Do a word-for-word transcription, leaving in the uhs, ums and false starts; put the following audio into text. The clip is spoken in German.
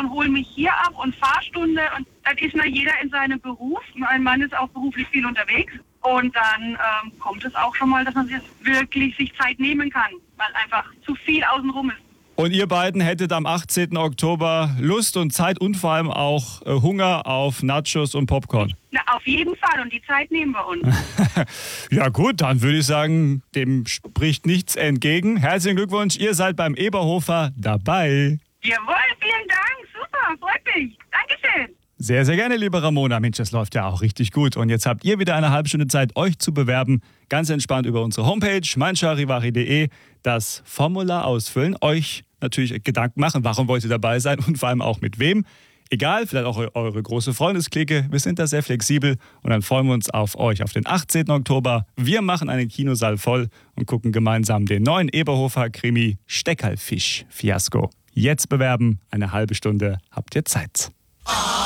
und hole mich hier ab und Fahrstunde. Und dann ist nur jeder in seinem Beruf. Mein Mann ist auch beruflich viel unterwegs. Und dann ähm, kommt es auch schon mal, dass man sich wirklich sich Zeit nehmen kann, weil einfach zu viel außenrum ist. Und ihr beiden hättet am achtzehnten Oktober Lust und Zeit und vor allem auch äh, Hunger auf Nachos und Popcorn. Na, auf jeden Fall. Und die Zeit nehmen wir uns. Ja gut, dann würde ich sagen, dem spricht nichts entgegen. Herzlichen Glückwunsch, ihr seid beim Eberhofer dabei. Jawohl, vielen Dank. Super, freut mich. Dankeschön. Sehr, sehr gerne, liebe Ramona. Mensch, das läuft ja auch richtig gut. Und jetzt habt ihr wieder eine halbe Stunde Zeit, euch zu bewerben. Ganz entspannt über unsere Homepage meincharivari punkt de das Formular ausfüllen, euch natürlich Gedanken machen, warum wollt ihr dabei sein und vor allem auch mit wem. Egal, vielleicht auch eure große Freundesklicke. Wir sind da sehr flexibel und dann freuen wir uns auf euch auf den achtzehnten Oktober. Wir machen einen Kinosaal voll und gucken gemeinsam den neuen Eberhofer-Krimi Steckerlfisch-Fiasko. Jetzt bewerben, eine halbe Stunde habt ihr Zeit.